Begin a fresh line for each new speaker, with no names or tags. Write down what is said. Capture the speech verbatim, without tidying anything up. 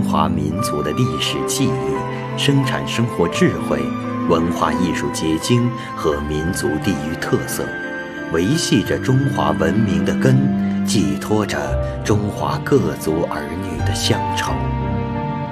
华民族的历史记忆、生产生活智慧、文化艺术结晶和民族地域特色，维系着中华文明的根，寄托着中华各族儿女的乡愁。